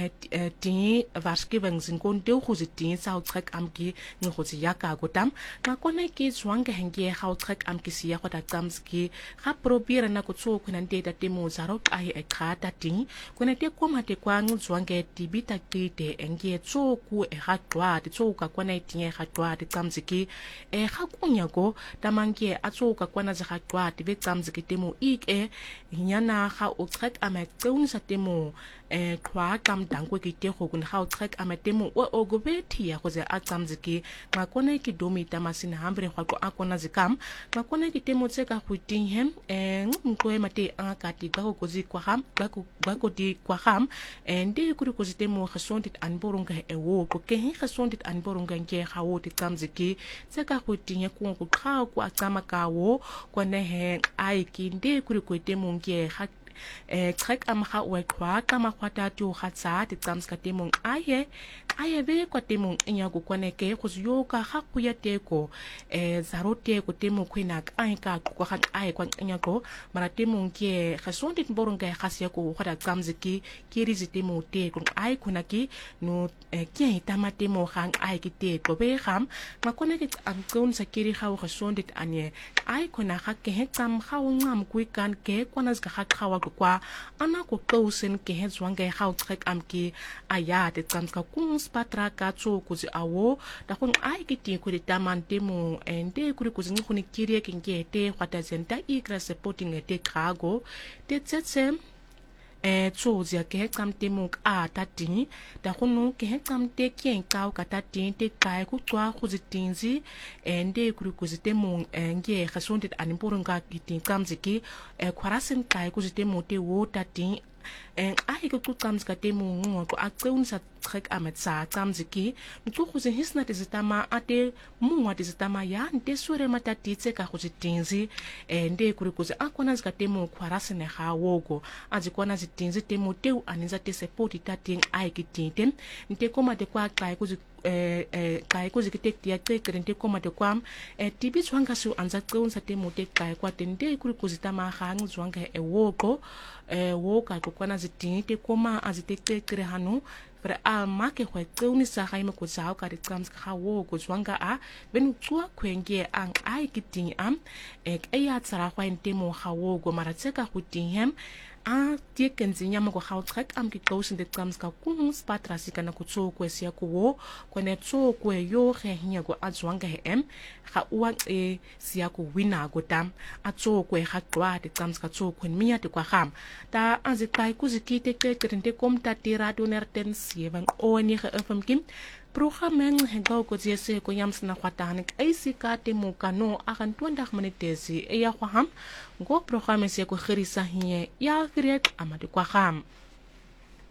die waarschuwings en kon deel goed die zou trek am ki goed ja ka gotam na kona ki zwange hengie hou trek am ki sia kwa tamski ga probira na kutso kuna ndeta temo zaro ai e khata ting kuna te koma te kwa zwange tibita kite engie tso ku e ha twa te tso ka kwana itinge ha twa te tamski e ga kunya go tamangie atso ka kwana za ha twa te be tamski temo ik nyana ga o trek am e tseunisa temo kwa kam dangwe ki te go kun hau trek amatemo o go beti ya go ze a tsamziki makona ki domi tamasina hambre kwa ko akona zikam makona ki temo tseka go tinghem ngwe mate a ka ti go go zi kwa ham ba ko di kwa ham ndi ku ko zitemo gesondit anborunga wo ko ke gesondit anborunga nge ga wo ti tsamziki tseka go tinghe ku go kha ku a tsama ka wo kwa ne he ai ki ndi ku ko temo nge ga trek am ga o kwa ka makwata tu gatsa te tsamska temong aye be kwa temong nya go kwaneke go yo ka ga ku ya teko zarote ko temo kwena ai ka ko ga ai kwa nya go mara temong ke ga sonde boronga ga sia ko ga tsamziki ke ri zitemo te ko ai kuna ki no ke itama temo gang ai ki te to be gam ma kwaneke am kon sa kiri ga go sonde anye ai kuna ga ke he tsam ga o ngam ku kan ke kwana ga ga kwa ana ko kausen ke hezwanga hau trek amki aya te tsamska kun spatra ka tso kuzi awo da kun ai kiti ku de tamante mo ende ku kuzi ni kun kirie kinge te kwata zenta ikra supporting te krago te tsetse tso zia ke tsamte mo a tati da kunu ke tsamte kien ka ka tati te kai ku twa ku zitinzi ende ku kuzi te mo nge khasonde animporunga kiti tsamziki kwarasen kai ku zite mo te wo tati ai ku tsamzika te mo ngo a tseunsa trek ametsa tsamziki mtu ku hisna te zitama ate mo te zitama ya nte sure matati tse ka ku zitinzi ende ku kuzi akona zika te mo kwarasen ha wogo azikona zitinzi te mo te aninza te support tati ai kitinte nte koma te kwa kai ku kai ko zikite ya tsekere koma de kwam tibi zwanga su anza tseunsa te mote kai kwa tende kuri kuzitama hang zwanga woko woka ko kwana zitinte koma azitekere hanu para a make kwa tseuni sa haime ko zao ka tsams ka wo ko zwanga a benu tsua kwenge ang ai kiting am ya tsara kwa ntemo ha wo go maratseka kutinghem a tieken zinyama ko hau trek am ki kausen de tsams ka kun spatra sika na ko tso ko sia ko wo ko ne tso ko yo he hinya go azwanga he em ga uwa sia ko wina go tam a tso ko ha twa de tsams ka tso ko miya te kwa ham ta anzi kai ku zikite te krente kom ta tira do nerten siewang o ni ge fm kim programmeng hengau ko jese ko yams na kwatanik ai sika te mo kano akan 20 minutes ya kwa ham go programme se ko khirisa hiye ya create amade kwa ham